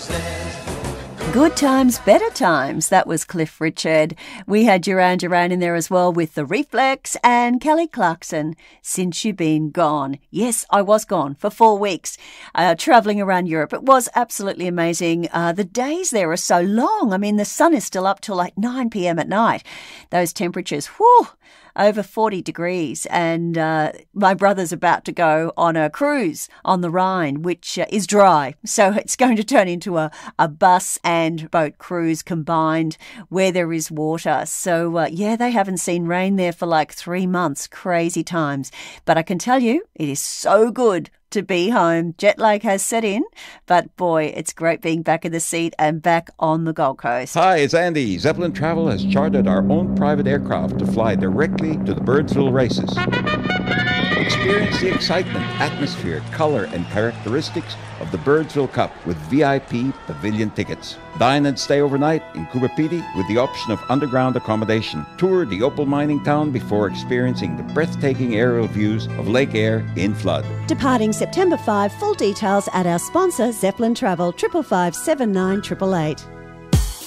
Good times, better times. That was Cliff Richard. We had Duran Duran in there as well with The Reflex and Kelly Clarkson, Since You've Been Gone. Yes, I was gone for 4 weeks, travelling around Europe. It was absolutely amazing. The days there are so long. I mean, the sun is still up till like 9 p.m. at night. Those temperatures, whew, over 40 degrees. And my brother's about to go on a cruise on the Rhine, which is dry. So it's going to turn into a bus and boat cruise combined where there is water. So, yeah, they haven't seen rain there for like 3 months. Crazy times. But I can tell you, it is so good to be home. Jet lag has set in, but boy, it's great being back in the seat and back on the Gold Coast. Hi, it's Andy. Zeppelin Travel has chartered our own private aircraft to fly directly to the Birdsville races. Experience the excitement, atmosphere, colour and characteristics of the Birdsville Cup with VIP pavilion tickets. Dine and stay overnight in Coober Pedy with the option of underground accommodation. Tour the opal mining town before experiencing the breathtaking aerial views of Lake Eyre in flood. Departing September 5, full details at our sponsor Zeppelin Travel, 555 79 888.